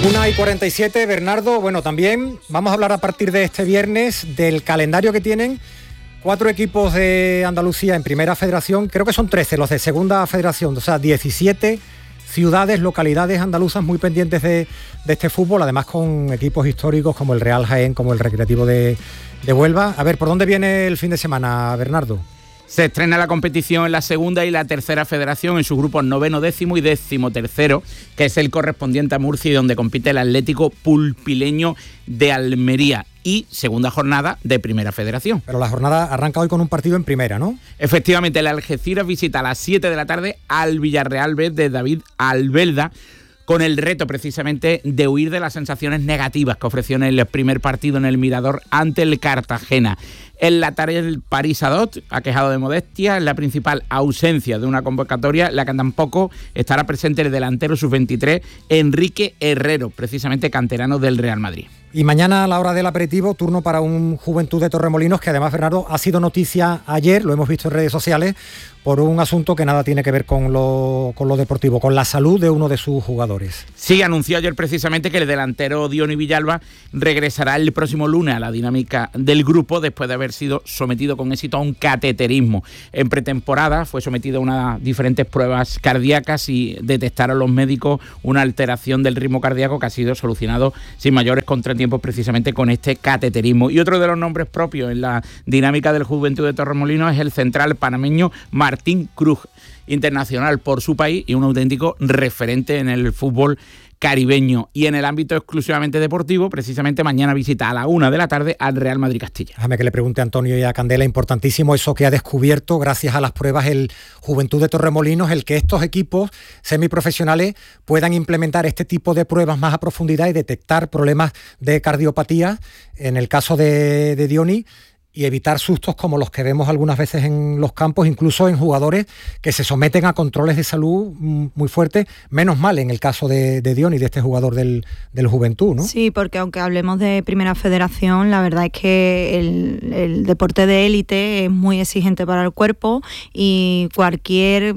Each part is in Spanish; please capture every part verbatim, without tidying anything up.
una y cuarenta y siete, Bernardo. Bueno, también vamos a hablar a partir de este viernes del calendario que tienen cuatro equipos de Andalucía en Primera Federación. Creo que son trece los de Segunda Federación, o sea, diecisiete ciudades, localidades andaluzas muy pendientes de, de este fútbol, además con equipos históricos como el Real Jaén, como el Recreativo de, de Huelva. A ver, ¿por dónde viene el fin de semana, Bernardo? Se estrena la competición en la segunda y la tercera federación en sus grupos noveno, décimo y décimo tercero, que es el correspondiente a Murcia y donde compite el Atlético Pulpileño de Almería. Y segunda jornada de Primera Federación. Pero la jornada arranca hoy con un partido en Primera, ¿no? Efectivamente, el Algeciras visita a las siete de la tarde al Villarreal B de David Albelda, con el reto precisamente de huir de las sensaciones negativas que ofreció en el primer partido en el Mirador ante el Cartagena. En la tarea del París Adot ha quejado de modestia, en la principal ausencia de una convocatoria, la que tampoco estará presente el delantero sub veintitrés Enrique Herrero, precisamente canterano del Real Madrid. Y mañana a la hora del aperitivo, turno para un Juventud de Torremolinos, que además, Bernardo, ha sido noticia ayer, lo hemos visto en redes sociales, por un asunto que nada tiene que ver con lo, con lo deportivo, con la salud de uno de sus jugadores. Sí, anunció ayer precisamente que el delantero Diony Villalba regresará el próximo lunes a la dinámica del grupo después de haber sido sometido con éxito a un cateterismo. En pretemporada fue sometido a unas diferentes pruebas cardíacas y detectaron los médicos una alteración del ritmo cardíaco que ha sido solucionado sin mayores contratiempos precisamente con este cateterismo. Y otro de los nombres propios en la dinámica del Juventud de Torremolinos es el central panameño Martín Cruz, internacional por su país y un auténtico referente en el fútbol caribeño. Y en el ámbito exclusivamente deportivo, precisamente mañana visita a la una de la tarde al Real Madrid Castilla. Déjame que le pregunte a Antonio y a Candela, importantísimo eso que ha descubierto gracias a las pruebas el Juventud de Torremolinos, el que estos equipos semiprofesionales puedan implementar este tipo de pruebas más a profundidad y detectar problemas de cardiopatía, en el caso de, de Diony, y evitar sustos como los que vemos algunas veces en los campos, incluso en jugadores que se someten a controles de salud muy fuertes, menos mal en el caso de, de Diony, de este jugador del, del Juventud, ¿no? Sí, porque aunque hablemos de Primera Federación, la verdad es que el, el deporte de élite es muy exigente para el cuerpo y cualquier,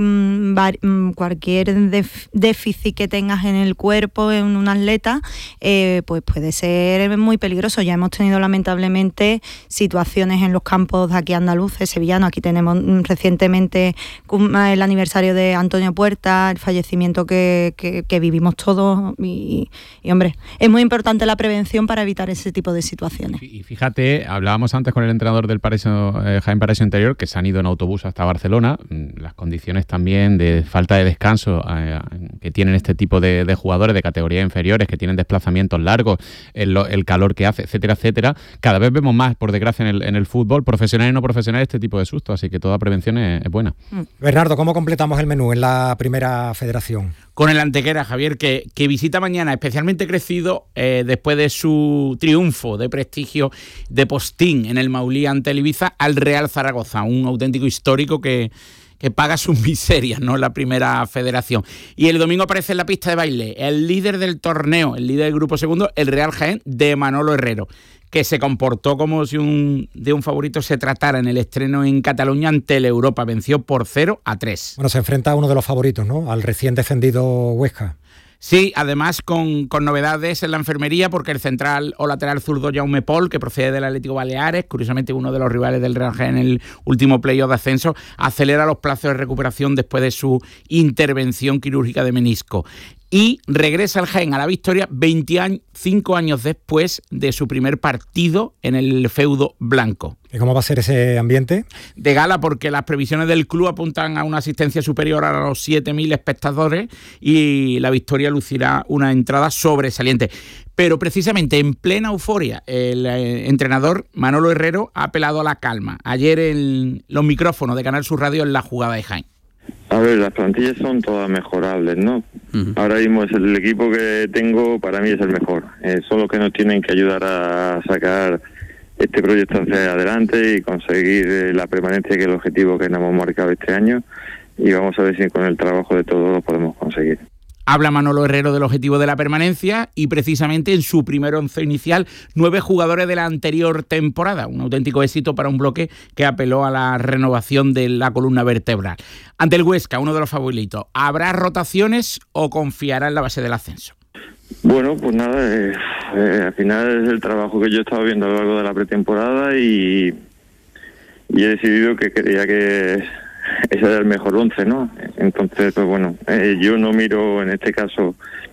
cualquier def, déficit que tengas en el cuerpo, en un atleta, eh, pues puede ser muy peligroso. Ya hemos tenido lamentablemente situaciones en los campos de aquí andaluces, sevillanos. Aquí tenemos recientemente el aniversario de Antonio Puerta, el fallecimiento que, que, que vivimos todos y, y, hombre, es muy importante la prevención para evitar ese tipo de situaciones. Y fíjate, hablábamos antes con el entrenador del Paraíso, eh, Jaén Paraíso Interior, que se han ido en autobús hasta Barcelona. Las condiciones también de falta de descanso eh, que tienen este tipo de, de jugadores de categorías inferiores, que tienen desplazamientos largos, el, el calor que hace, etcétera, etcétera. Cada vez vemos más, por desgracia, en el, en el fútbol, profesional y no profesional, este tipo de sustos, así que toda prevención es, es buena. Bernardo, ¿cómo completamos el menú en la Primera Federación? Con el Antequera, Javier, que, que visita mañana, especialmente crecido eh, después de su triunfo de prestigio de postín en el Maulí ante el Ibiza, al Real Zaragoza, un auténtico histórico que que paga sus miserias, ¿no?, en la Primera Federación. Y el domingo aparece en la pista de baile el líder del torneo, el líder del grupo segundo, el Real Jaén de Manolo Herrero, que se comportó como si un, de un favorito se tratara en el estreno en Cataluña ante el Europa. Venció por cero a tres. Bueno, se enfrenta a uno de los favoritos, ¿no?, al recién descendido Huesca. Sí, además con, con novedades en la enfermería, porque el central o lateral zurdo Jaume Pol, que procede del Atlético Baleares, curiosamente uno de los rivales del Real Jaén en el último playoff de ascenso, acelera los plazos de recuperación después de su intervención quirúrgica de menisco. Y regresa el Jaén a la victoria veinticinco años después de su primer partido en el feudo blanco. ¿Y cómo va a ser ese ambiente? De gala, porque las previsiones del club apuntan a una asistencia superior a los siete mil espectadores y la victoria lucirá una entrada sobresaliente. Pero precisamente en plena euforia, el eh, entrenador Manolo Herrero ha apelado a la calma. Ayer en los micrófonos de Canal Sur Radio en la jugada de Jaén. A ver, las plantillas son todas mejorables, ¿no? Uh-huh. Ahora mismo es el equipo que tengo, para mí es el mejor. Eh, son los que nos tienen que ayudar a sacar este proyecto hacia adelante y conseguir eh, la permanencia, que es el objetivo que nos hemos marcado este año. Y vamos a ver si con el trabajo de todos lo podemos conseguir. Habla Manolo Herrero del objetivo de la permanencia y precisamente en su primer once inicial, nueve jugadores de la anterior temporada. Un auténtico éxito para un bloque que apeló a la renovación de la columna vertebral. Ante el Huesca, uno de los favoritos, ¿habrá rotaciones o confiará en la base del ascenso? Bueno, pues nada, eh, eh, al final es el trabajo que yo he estado viendo a lo largo de la pretemporada y, y he decidido que quería que ese era el mejor once, ¿no? Entonces, pues bueno, eh, yo no miro en este caso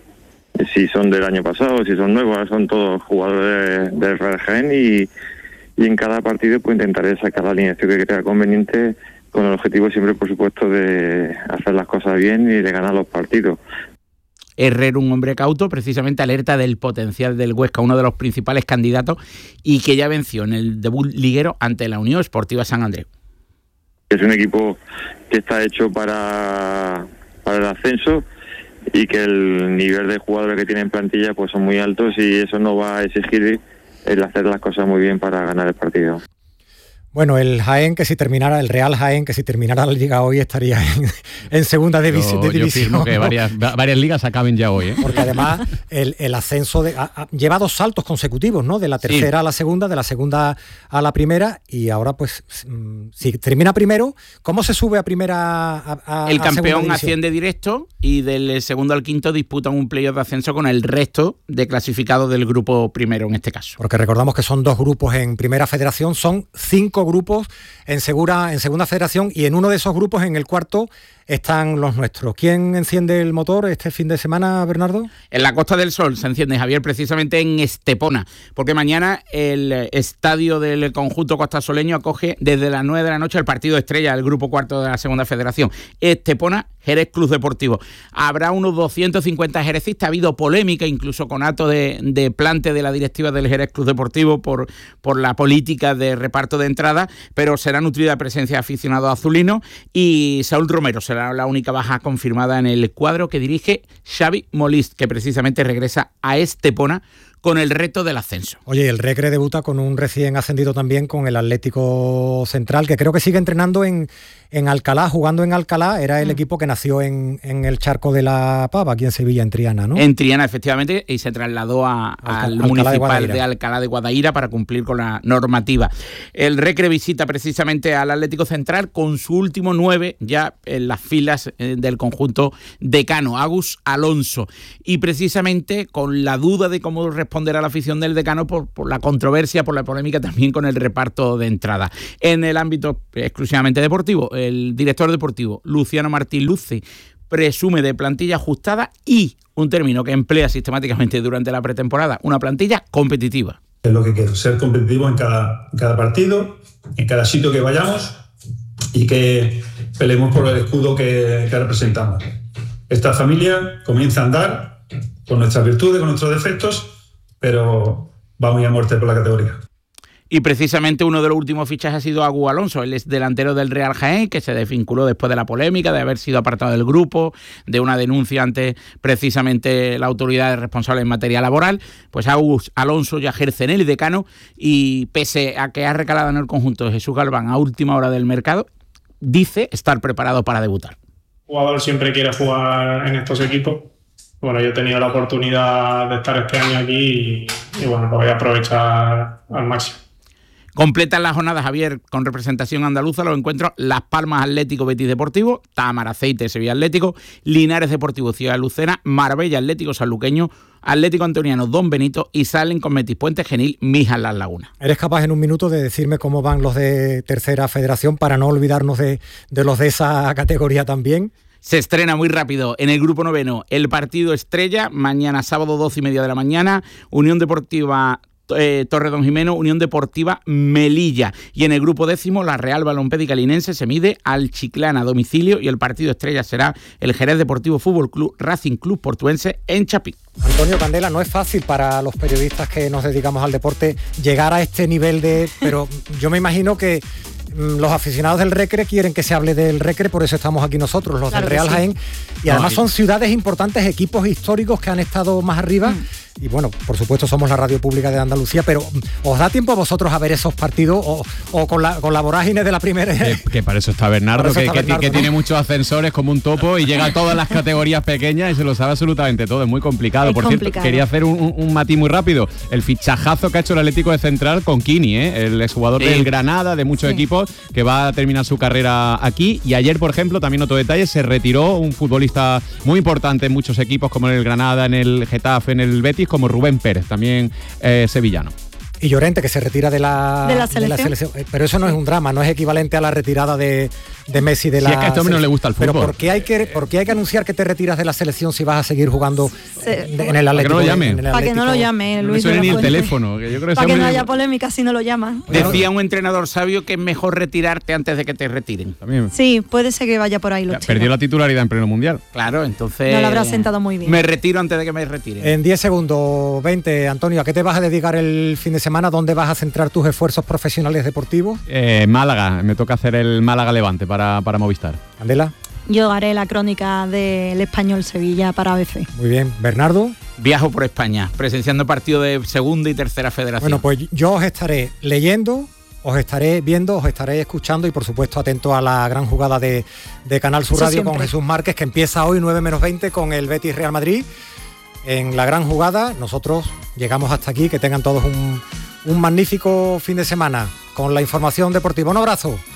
si son del año pasado, si son nuevos, son todos jugadores del Real Jaén y, y en cada partido pues intentaré sacar la alineación que crea conveniente con el objetivo siempre, por supuesto, de hacer las cosas bien y de ganar los partidos. Herrero, un hombre cauto, precisamente alerta del potencial del Huesca, uno de los principales candidatos y que ya venció en el debut liguero ante la Unión Esportiva San Andreu. Es un equipo que está hecho para, para el ascenso y que el nivel de jugadores que tiene en plantilla pues son muy altos y eso no va a exigir el hacer las cosas muy bien para ganar el partido. Bueno, el Jaén, que si terminara, el Real Jaén, que si terminara la liga hoy estaría en, en segunda divisi- yo, de división. Yo firmo que varias, varias ligas acaben ya hoy, ¿eh? Porque además el, el ascenso de, a, a, lleva dos saltos consecutivos, ¿no? De la tercera sí. a la segunda, de la segunda a la primera, y ahora pues si termina primero, ¿cómo se sube a primera a, a El campeón a asciende directo y del segundo al quinto disputan un playoff de ascenso con el resto de clasificados del grupo primero en este caso. Porque recordamos que son dos grupos en Primera Federación, son cinco grupos en, segura, en Segunda Federación y en uno de esos grupos, en el cuarto, están los nuestros. ¿Quién enciende el motor este fin de semana, Bernardo? En la Costa del Sol se enciende, Javier, precisamente en Estepona, porque mañana el estadio del conjunto costasoleño acoge desde las nueve de la noche el partido estrella del grupo cuarto de la Segunda Federación. Estepona, Jerez Club Deportivo. Habrá unos doscientos cincuenta jerecistas. Ha habido polémica, incluso con acto de, de plante de la directiva del Jerez Club Deportivo por, por la política de reparto de entrada, pero será nutrida presencia de aficionados azulinos y Saúl Romero será la única baja confirmada en el cuadro que dirige Xavi Molist, que precisamente regresa a Estepona con el reto del ascenso. Oye, el Recre debuta con un recién ascendido también, con el Atlético Central, que creo que sigue entrenando en, en Alcalá, jugando en Alcalá. Era el mm. equipo que nació en, en el Charco de la Pava, aquí en Sevilla, en Triana, ¿no? En Triana, efectivamente, y se trasladó a, Alca- al Alcalá municipal de, de Alcalá de Guadaira para cumplir con la normativa. El Recre visita precisamente al Atlético Central con su último nueve ya en las filas del conjunto decano, Agus Alonso, y precisamente con la duda de cómo responder a la afición del decano por, por la controversia, por la polémica también con el reparto de entrada. En el ámbito exclusivamente deportivo, el director deportivo Luciano Martín Luce presume de plantilla ajustada y un término que emplea sistemáticamente durante la pretemporada, una plantilla competitiva. Es lo que quiero, ser competitivo en cada, en cada partido, en cada sitio que vayamos y que peleemos por el escudo que, que representamos. Esta familia comienza a andar con nuestras virtudes, con nuestros defectos, pero va muy a muerte por la categoría. Y precisamente uno de los últimos fichajes ha sido Agus Alonso, él es delantero del Real Jaén, que se desvinculó después de la polémica de haber sido apartado del grupo, de una denuncia ante precisamente la autoridad responsable en materia laboral. Pues Agus Alonso ya ejerce en el decano y pese a que ha recalado en el conjunto de Jesús Galván a última hora del mercado, dice estar preparado para debutar. El jugador siempre quiere jugar en estos equipos. Bueno, yo he tenido la oportunidad de estar este año aquí y, y bueno, lo voy a aprovechar al máximo. Completan la jornada, Javier, con representación andaluza los encuentros Las Palmas Atlético Betis Deportivo, Támara Aceite Sevilla Atlético, Linares Deportivo Ciudad de Lucena, Marbella Atlético Sanluqueño, Atlético Antoniano Don Benito y salen con Betis Puente Genil Mijas Las Lagunas. ¿Eres capaz en un minuto de decirme cómo van los de Tercera Federación para no olvidarnos de, de los de esa categoría también? Se estrena muy rápido en el grupo noveno el partido estrella, mañana sábado doce y media de la mañana, Unión Deportiva eh, Torre Don Jimeno, Unión Deportiva Melilla. Y en el grupo décimo, la Real Balompédica Linense se mide al Chiclana a domicilio y el partido estrella será el Jerez Deportivo Fútbol Club Racing Club Portuense en Chapín. Antonio Candela, no es fácil para los periodistas que nos dedicamos al deporte llegar a este nivel de... Pero yo me imagino que los aficionados del Recre quieren que se hable del Recre, por eso estamos aquí nosotros, los claro del Real sí. Jaén. Y además Ay. son ciudades importantes, equipos históricos que han estado más arriba. Mm. y bueno, por supuesto somos la radio pública de Andalucía, pero ¿os da tiempo a vosotros a ver esos partidos o, o con, la, con la vorágine de la primera? Que, que para eso está Bernardo, eso que, está que, Bernardo que ¿no? tiene muchos ascensores como un topo y llega a todas las categorías pequeñas y se lo sabe absolutamente todo, es muy complicado. Es por complicado. cierto, quería hacer un, un, un matiz muy rápido, el fichajazo que ha hecho el Atlético de Central con Kini, ¿eh? el exjugador Sí. del Granada, de muchos Sí. equipos, que va a terminar su carrera aquí. Y ayer, por ejemplo, también otro detalle, se retiró un futbolista muy importante en muchos equipos, como en el Granada, en el Getafe, en el Betis, como Rubén Pérez, también eh, sevillano. Y Llorente, que se retira de la, ¿De la selección? Eh, Pero eso no es un drama, no es equivalente a la retirada de, de Messi de Si la es que a este hombre no selección. le gusta el fútbol. Pero ¿por qué, hay que, ¿por qué hay que anunciar que te retiras de la selección si vas a seguir jugando Se- en el Atlético? no lo llame. en el Para que no lo Atlético? llame, No Luis. suena de ni la el Fuente. teléfono. Que yo creo que Para ese que no hombre- haya polémica si no lo llaman. Decía un entrenador sabio que es mejor retirarte antes de que te retiren. También. Sí, puede ser que vaya por ahí los Perdió la titularidad en pleno mundial. Claro, entonces... No lo habrá sentado muy bien. Me retiro antes de que me retiren. En diez segundos, veinte, Antonio, ¿a qué te vas a dedicar el fin de semana? ¿Dónde vas a centrar tus esfuerzos profesionales deportivos? Eh, Málaga, me toca hacer el Málaga Levante para, para Movistar. Candela, Yo haré la crónica del Español Sevilla para A B C. muy bien. Bernardo, Viajo por España, presenciando partidos de segunda y tercera federación. bueno, pues yo os estaré leyendo, os estaré viendo, os estaré escuchando y por supuesto atento a la gran jugada de, de Canal Sur Eso Radio con siempre. Jesús Márquez, que empieza hoy nueve menos veinte con el Betis Real Madrid. En la gran jugada, nosotros llegamos hasta aquí, que tengan todos un, un magnífico fin de semana con la información deportiva. Un abrazo.